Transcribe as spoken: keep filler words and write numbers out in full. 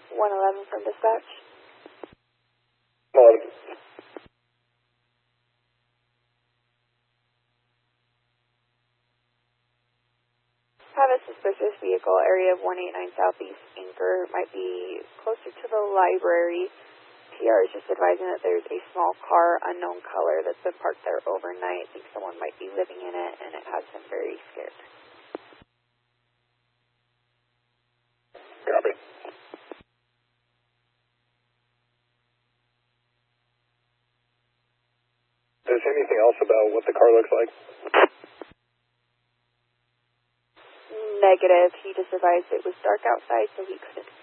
one eleven from dispatch. one eleven. Have a suspicious vehicle, area of one eighty-nine Southeast Anchor, might be closer to the library. P R is just advising that there's a small car, unknown color, that's been parked there overnight. I think someone might be living in it, and it has him very scared. Copy. Is anything else about what the car looks like? Negative. He just advised it was dark outside, so he couldn't